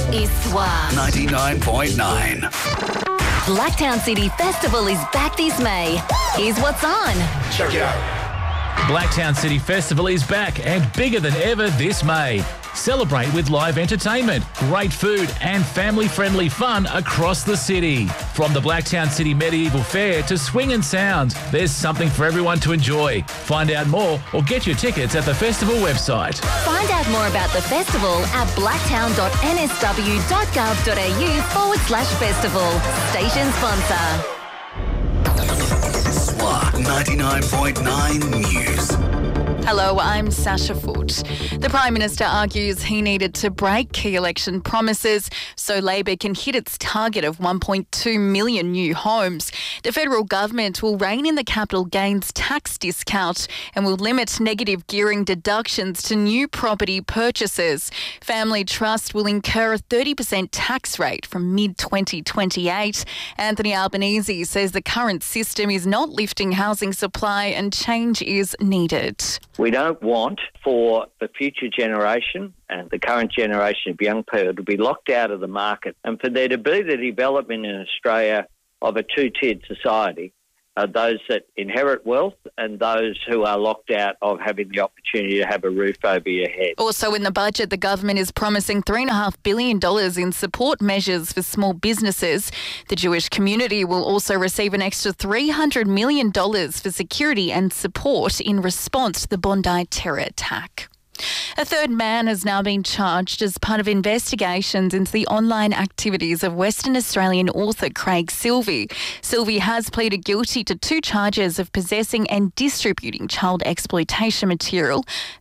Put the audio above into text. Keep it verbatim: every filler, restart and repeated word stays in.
is SWA ninety-nine point nine. Blacktown City Festival is back this May. Here's what's on. Check it out. Blacktown City Festival is back and bigger than ever this May. Celebrate with live entertainment, great food and family-friendly fun across the city. From the Blacktown City Medieval Fair to swing and sounds, there's something for everyone to enjoy. Find out more or get your tickets at the festival website. Find out more about the festival at blacktown.nsw.gov.au forward slash festival. Station sponsor. SWA ninety-nine point nine News. Hello, I'm Sasha Foote. The Prime Minister argues he needed to break key election promises so Labor can hit its target of one point two million new homes. The federal government will rein in the capital gains tax discount and will limit negative gearing deductions to new property purchases. Family Trust will incur a thirty percent tax rate from mid twenty twenty-eight. Anthony Albanese says the current system is not lifting housing supply and change is needed. We don't want for the future generation and the current generation of young people to be locked out of the market, and for there to be the development in Australia of a two-tiered society, uh, those that inherit wealth and those who are locked out of having the opportunity to have a roof over your head. Also in the budget, the government is promising three point five billion dollars in support measures for small businesses. The Jewish community will also receive an extra three hundred million dollars for security and support in response to the Bondi terror attack. A third man has now been charged as part of investigations into the online activities of Western Australian author Craig Silvey. Silvey has pleaded guilty to two charges of possessing and distributing child exploitation material.